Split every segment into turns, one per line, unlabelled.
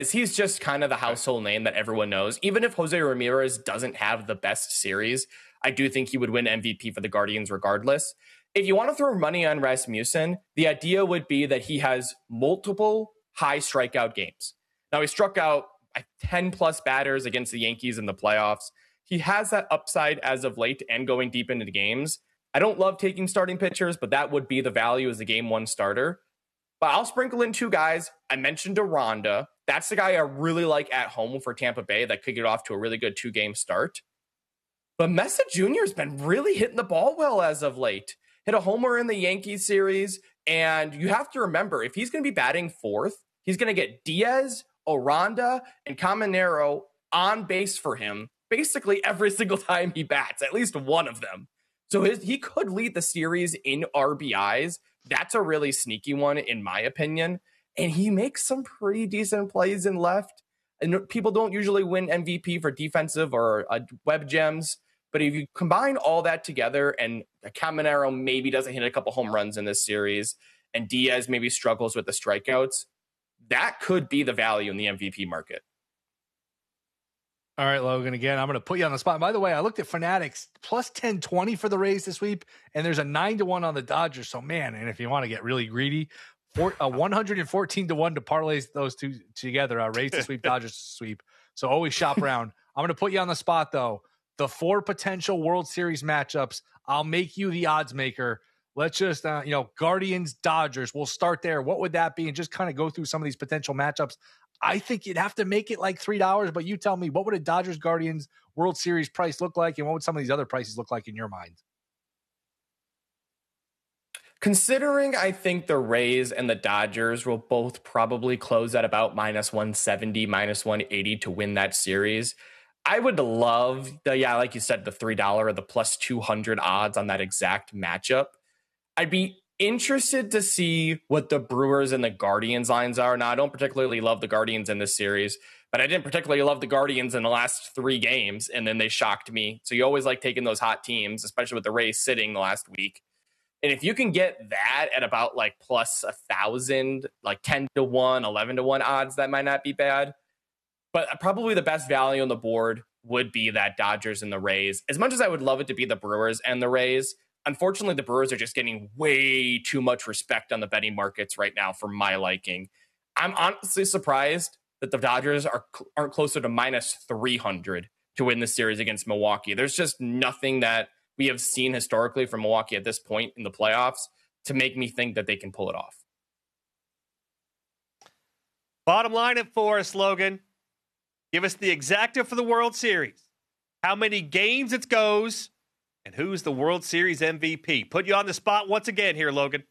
he's just kind of the household name that everyone knows. Even if Jose Ramirez doesn't have the best series, I do think he would win MVP for the Guardians regardless. If you want to throw money on Rasmussen, the idea would be that he has multiple high strikeout games. Now, he struck out 10 plus batters against the Yankees in the playoffs. He has that upside as of late and going deep into the games. I don't love taking starting pitchers, but that would be the value as a game one starter. But I'll sprinkle in two guys. I mentioned Aranda. That's the guy I really like at home for Tampa Bay that could get off to a really good 2-game start. But Messa Jr. has been really hitting the ball well as of late. Hit a homer in the Yankees series. And you have to remember, if he's going to be batting fourth, he's going to get Diaz, Aranda, and Caminero on base for him basically every single time he bats, at least one of them. So he could lead the series in RBIs. That's a really sneaky one, in my opinion. And he makes some pretty decent plays in left. And people don't usually win MVP for defensive or web gems. But if you combine all that together, and Caminero maybe doesn't hit a couple home runs in this series, and Diaz maybe struggles with the strikeouts, that could be the value in the MVP market.
All right, Logan, again, I'm going to put you on the spot. By the way, I looked at Fanatics, plus 1020 for the Rays this week, and there's a 9-1 on the Dodgers. So, man, and if you want to get really greedy, 114-1 to parlay those two together. Rays to sweep, Dodgers to sweep. So always shop around. I'm going to put you on the spot, though. The 4 potential World Series matchups, I'll make you the odds maker. Let's just, Guardians, Dodgers, we'll start there. What would that be? And just kind of go through some of these potential matchups. I think you'd have to make it like $3, but you tell me, what would a Dodgers Guardians World Series price look like, and what would some of these other prices look like in your mind?
Considering I think the Rays and the Dodgers will both probably close at about -170, -180 to win that series, I would love like you said, the $3 or the plus 200 odds on that exact matchup. I'd be interested to see what the Brewers and the Guardians lines are. Now, I don't particularly love the Guardians in this series, but I didn't particularly love the Guardians in the last 3 games, and then they shocked me. So you always like taking those hot teams, especially with the Rays sitting the last week. And if you can get that at about like plus 1,000, like 10-1, 11-1 odds, that might not be bad. But probably the best value on the board would be that Dodgers and the Rays. As much as I would love it to be the Brewers and the Rays, unfortunately, the Brewers are just getting way too much respect on the betting markets right now for my liking. I'm honestly surprised that the Dodgers aren't closer to -300 to win the series against Milwaukee. There's just nothing that we have seen historically from Milwaukee at this point in the playoffs to make me think that they can pull it off.
Bottom line it for us, Logan. Give us the exacta for the World Series. How many games it goes, and who's the World Series MVP? Put you on the spot once again here, Logan.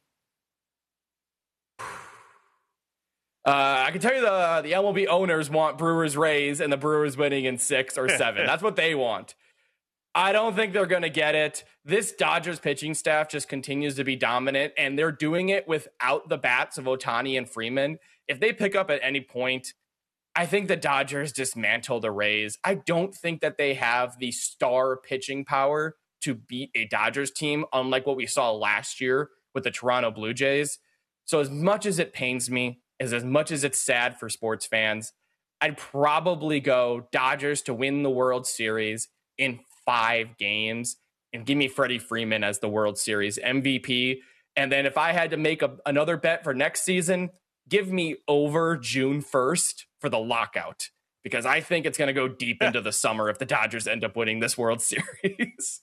I can tell you the MLB owners want Brewers Rays and the Brewers winning in 6 or 7. That's what they want. I don't think they're going to get it. This Dodgers pitching staff just continues to be dominant, and they're doing it without the bats of Ohtani and Freeman. If they pick up at any point, I think the Dodgers dismantle the Rays. I don't think that they have the star pitching power to beat a Dodgers team, unlike what we saw last year with the Toronto Blue Jays. So as much as it pains me, as much as it's sad for sports fans, I'd probably go Dodgers to win the World Series in 5 games and give me Freddie Freeman as the World Series MVP. And then if I had to make another bet for next season, give me over June 1st for the lockout, because I think it's going to go deep into the summer if the Dodgers end up winning this World Series.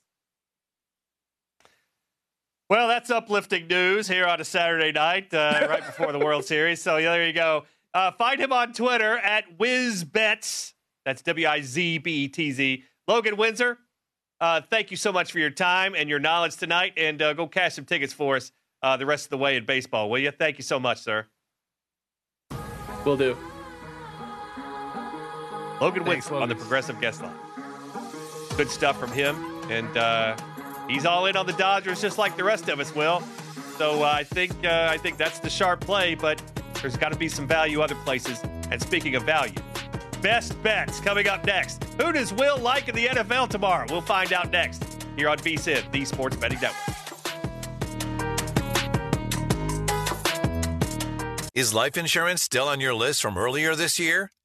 Well, that's uplifting news here on a Saturday night, right before the World Series. So there you go. Find him on Twitter at WizBets. That's WizBetz. Logan Windsor, thank you so much for your time and your knowledge tonight, and go cash some tickets for us the rest of the way in baseball, will you? Thank you so much, sir.
Will do.
Logan Windsor on the Progressive Guest Line. Good stuff from him, and he's all in on the Dodgers just like the rest of us will. So I think that's the sharp play, but there's got to be some value other places. And speaking of value, best bets coming up next. Who does Will like in the NFL tomorrow? We'll find out next here on VSiN, the Sports Betting Network.
Is life insurance still on your list from earlier this year?